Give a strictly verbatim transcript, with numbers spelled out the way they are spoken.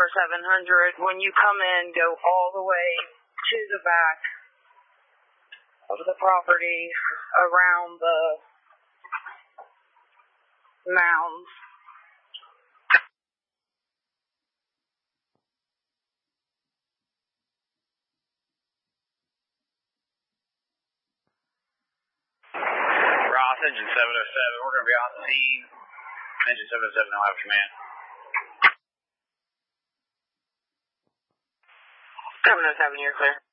for seven hundred. When you come in, go all the way to the back of the property, around the mounds. Ross, engine seven oh seven, we're going to be on scene. Engine seven oh seven, I'll have command. seven oh seven, you're clear.